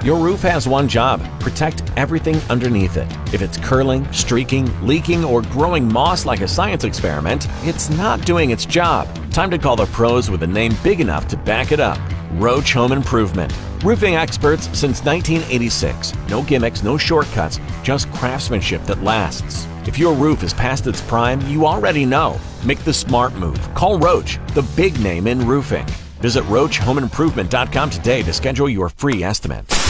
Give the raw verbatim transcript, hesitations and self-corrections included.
Your roof has one job: protect everything underneath it. If it's curling, streaking, leaking, or growing moss like a science experiment, it's not doing its job. Time to call the pros with a name big enough to back it up. Roach Home Improvement. Roofing experts since nineteen eighty-six. No gimmicks, no shortcuts, just craftsmanship that lasts. If your roof is past its prime, you already know. Make the smart move. Call Roach, the big name in roofing. Visit roach home improvement dot com today to schedule your free estimate.